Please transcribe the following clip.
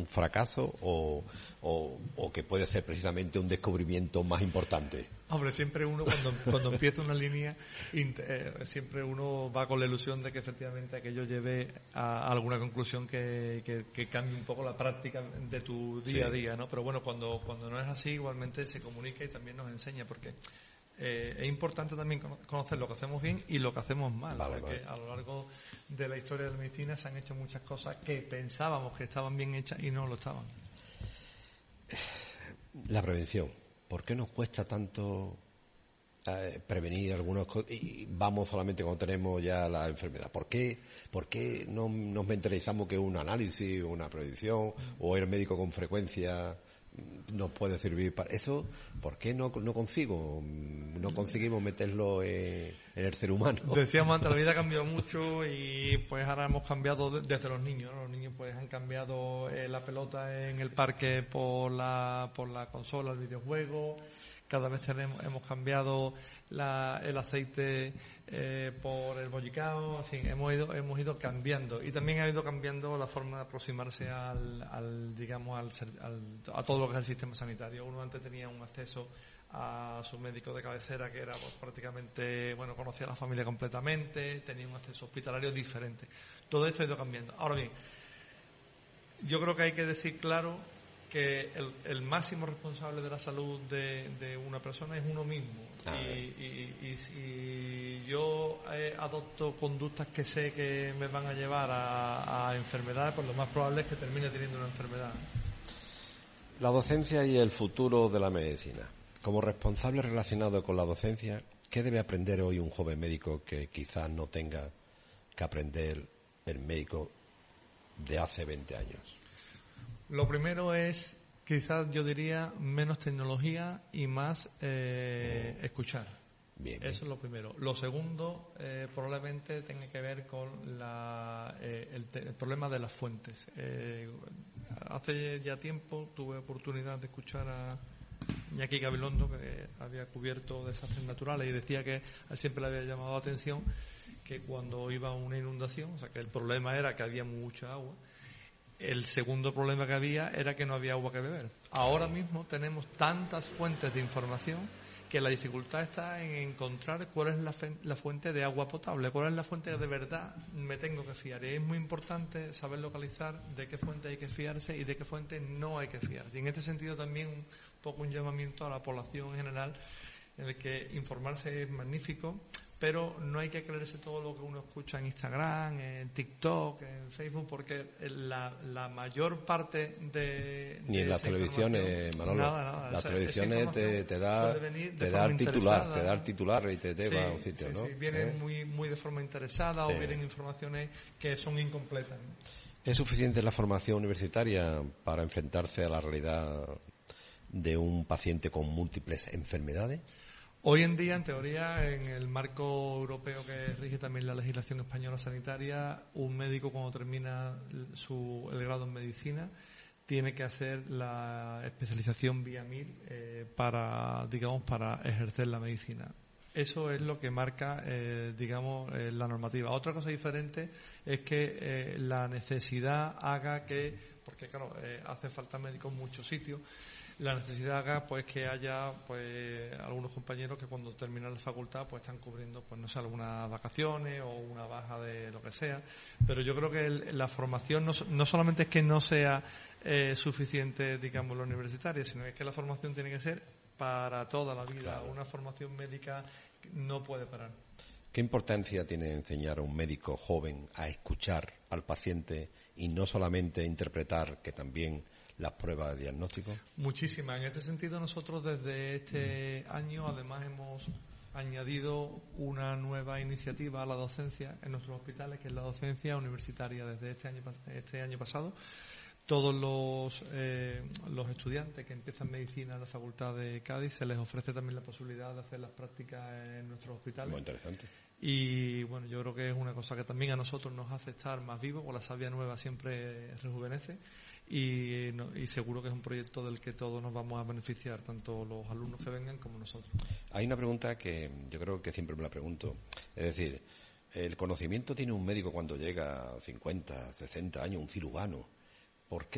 fracaso o que puede ser precisamente un descubrimiento más importante? Hombre, siempre uno cuando empieza una línea, siempre uno va con la ilusión de que efectivamente aquello lleve a alguna conclusión que cambie un poco la práctica de tu día a día, ¿no? Pero bueno, cuando no es así, igualmente se comunica y también nos enseña, porque es importante también conocer lo que hacemos bien y lo que hacemos mal, porque a lo largo de la historia de la medicina se han hecho muchas cosas que pensábamos que estaban bien hechas y no lo estaban. La prevención. ¿Por qué nos cuesta tanto prevenir algunas cosas y vamos solamente cuando tenemos ya la enfermedad? ¿Por qué no nos mentalizamos que un análisis, una prevención o el médico con frecuencia nos puede servir para eso? ¿Por qué no conseguimos meterlo en el ser humano? Decíamos antes, la vida ha cambiado mucho y pues ahora hemos cambiado desde los niños, ¿no? Los niños pues han cambiado la pelota en el parque por la consola, el videojuego. Cada vez hemos cambiado el aceite por el bollicao. En fin, hemos ido cambiando, y también ha ido cambiando la forma de aproximarse a todo lo que es el sistema sanitario. Uno antes tenía un acceso a su médico de cabecera que era pues, prácticamente, conocía a la familia completamente, tenía un acceso hospitalario diferente. Todo esto ha ido cambiando. Ahora bien, yo creo que hay que decir claro que el máximo responsable de la salud de una persona es uno mismo. Y si yo adopto conductas que sé que me van a llevar a enfermedades, pues lo más probable es que termine teniendo una enfermedad. La docencia y el futuro de la medicina. Como responsable relacionado con la docencia, ¿qué debe aprender hoy un joven médico que quizás no tenga que aprender el médico de hace 20 años? Lo primero es, quizás yo diría, menos tecnología y más escuchar. Bien. Eso es lo primero. Lo segundo, probablemente tenga que ver con el problema de las fuentes. Hace ya tiempo tuve oportunidad de escuchar a Iñaki Gabilondo, que había cubierto desastres naturales, y decía que a él siempre le había llamado la atención que cuando iba una inundación, o sea, que el problema era que había mucha agua. El segundo problema que había era que no había agua que beber. Ahora mismo tenemos tantas fuentes de información que la dificultad está en encontrar cuál es la fuente de agua potable, cuál es la fuente que de verdad me tengo que fiar. Y es muy importante saber localizar de qué fuente hay que fiarse y de qué fuente no hay que fiarse. Y en este sentido también un poco un llamamiento a la población en general, en el que informarse es magnífico, pero no hay que creerse todo lo que uno escucha en Instagram, en TikTok, en Facebook, porque la mayor parte de ni en las televisiones, Manolo. Nada. Las televisiones te da el titular y te va a un sitio, ¿no? Sí, vienen muy de forma interesada, o vienen informaciones que son incompletas, ¿no? ¿Es suficiente la formación universitaria para enfrentarse a la realidad de un paciente con múltiples enfermedades? Hoy en día, en teoría, en el marco europeo que rige también la legislación española sanitaria, un médico cuando termina el grado en medicina tiene que hacer la especialización vía 1000 para ejercer la medicina. Eso es lo que marca, la normativa. Otra cosa diferente es que la necesidad haga que, porque claro, hace falta médicos en muchos sitios, la necesidad haga pues que haya pues algunos compañeros que cuando terminan la facultad pues están cubriendo pues no sé, algunas vacaciones o una baja de lo que sea. Pero yo creo que la formación no solamente es que no sea suficiente, digamos, la universitaria, sino es que la formación tiene que ser para toda la vida. Claro. Una formación médica no puede parar. ¿Qué importancia tiene enseñar a un médico joven a escuchar al paciente y no solamente interpretar, que también las pruebas de diagnóstico? Muchísima. En este sentido, nosotros desde este año además hemos añadido una nueva iniciativa a la docencia en nuestros hospitales, que es la docencia universitaria. Desde este año pasado, todos los estudiantes que empiezan medicina en la Facultad de Cádiz se les ofrece también la posibilidad de hacer las prácticas en nuestros hospitales. Muy interesante. Y bueno, yo creo que es una cosa que también a nosotros nos hace estar más vivos, porque la savia nueva siempre rejuvenece, y seguro que es un proyecto del que todos nos vamos a beneficiar, tanto los alumnos que vengan como nosotros. Hay una pregunta que yo creo que siempre me la pregunto, es decir, el conocimiento tiene un médico cuando llega a 50, 60 años, un cirujano. ¿Por qué